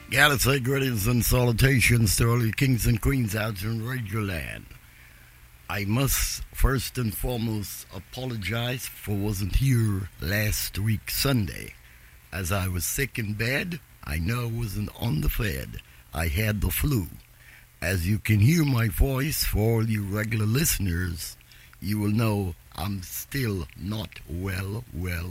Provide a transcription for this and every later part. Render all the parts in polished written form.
Gotta say greetings and salutations to all you kings and queens out in Radio Land. I must first and foremost apologize for wasn't here last week Sunday. As I was sick in bed, I know I wasn't on the fed. I had the flu. As you can hear my voice, for all you regular listeners, you will know I'm still not well.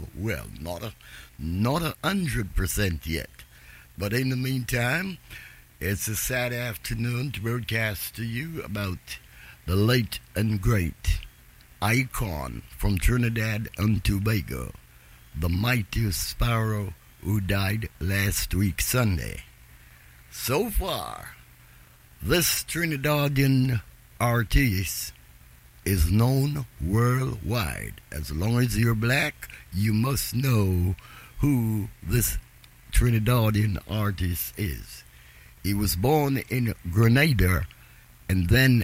Not 100% yet. But in the meantime, it's a sad afternoon to broadcast to you about the late and great icon from Trinidad and Tobago, the mighty Sparrow who died last week Sunday. So far, this Trinidadian artist is known worldwide. As long as you're black, you must know who this Trinidadian artist is. He was born in Grenada and then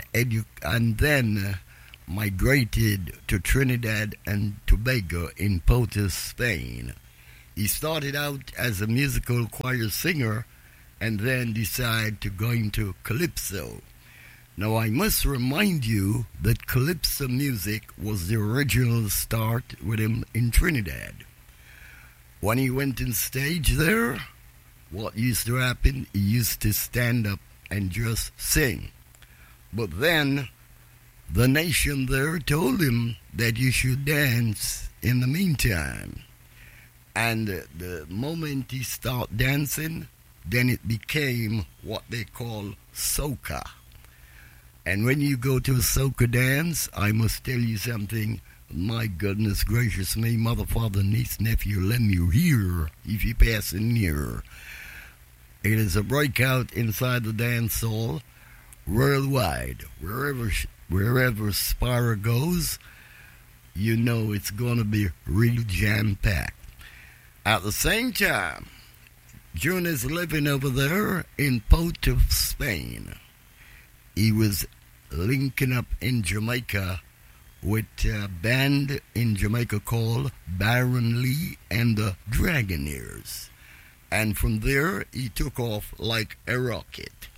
migrated to Trinidad and Tobago in Porto, Spain. He started out as a musical choir singer and then decided to go into calypso. Now I must remind you that calypso music was the original start with him in Trinidad. When he went on stage there, what used to happen, he used to stand up and just sing. But then the nation there told him that you should dance in the meantime. And the moment he started dancing, then it became what they call soca. And when you go to a soca dance, I must tell you something. My goodness gracious me, mother, father, niece, nephew, lend me here if you passing near. It is a breakout inside the dance hall worldwide. Wherever Spira goes, you know it's going to be real jam-packed. At the same time, June is living over there in Porto, Spain. He was linking up in Jamaica with a band in Jamaica called Byron Lee and the Dragonaires. And from there, he took off like a rocket.